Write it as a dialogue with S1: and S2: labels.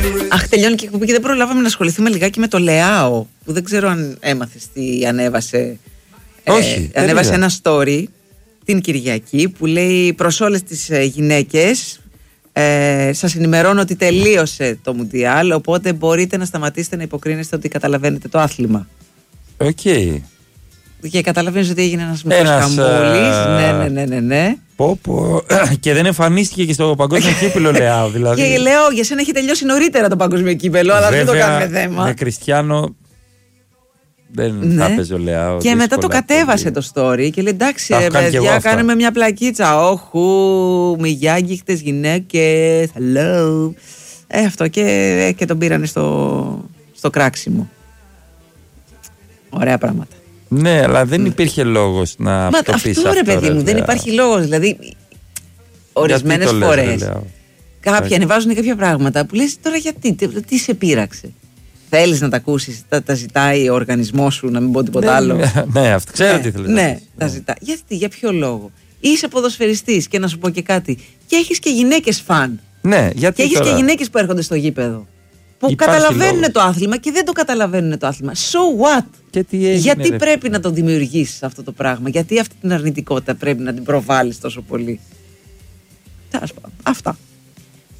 S1: Αχ, τελειώνει και η εκπομπή και δεν προλάβαμε να ασχοληθούμε λιγάκι με το Λεάο, που δεν ξέρω αν έμαθες τι ανέβασε.
S2: Όχι.
S1: Ανέβασε ένα story την Κυριακή που λέει προς όλες τις γυναίκες, σας ενημερώνω ότι τελείωσε το Μουντιάλ, οπότε μπορείτε να σταματήσετε να υποκρίνεστε ότι καταλαβαίνετε το άθλημα.
S2: Οκ.
S1: Και καταλαβαίνεις ότι έγινε ένας μικρός χαμούλης. Ναι.
S2: Πω. Και δεν εμφανίστηκε και στο παγκόσμιο κύπελλο Λεάο. Δηλαδή.
S1: Και λέω, για σένα έχει τελειώσει νωρίτερα το παγκόσμιο κύπελλο, αλλά δεν το κάνουμε θέμα.
S2: Με Κριστιάνο δεν θα παίζει ο Λεάο.
S1: Και μετά το κατέβασε το story και λέει, εντάξει παιδιά, κάνουμε μια πλακίτσα. Όχου, μη γιάγγιχτες γυναίκες, hello. Αυτό και τον πήρανε στο κράξιμο. Ωραία πράγματα.
S2: Ναι, αλλά δεν υπήρχε λόγος να το πεις αυτό.
S1: Ρε παιδί μου, δεν υπάρχει λόγος. Δηλαδή, ορισμένες φορές κάποιοι ανεβάζουν κάποια πράγματα που λες τώρα γιατί, τι σε πείραξε. Θέλεις να τα ακούσεις, τα ζητάει ο οργανισμός σου, να μην πω τίποτα άλλο.
S2: Ναι, αυτό ξέρω τι θέλεις.
S1: Ναι, τα ζητάει. Γιατί, για ποιο λόγο. Είσαι ποδοσφαιριστής και να σου πω και κάτι. Και έχεις και γυναίκες φαν.
S2: Ναι, γιατί
S1: και έχεις και γυναίκες που έρχονται στο γήπεδο. Που καταλαβαίνουν το άθλημα και δεν το καταλαβαίνουν το άθλημα. So what? Γιατί πρέπει να το δημιουργήσεις αυτό το πράγμα? Γιατί αυτή την αρνητικότητα πρέπει να την προβάλλεις τόσο πολύ? Αυτά.